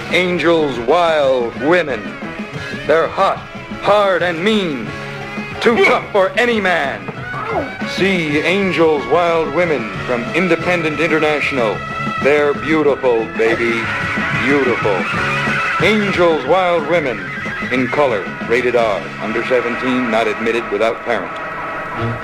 Angels Wild Women. They're hot, hard, and mean. Too tough for any man. See Angels Wild Women from Independent International. They're beautiful, baby. Beautiful. Angels Wild Women. In color. Rated R. Under 17. Not admitted without parent.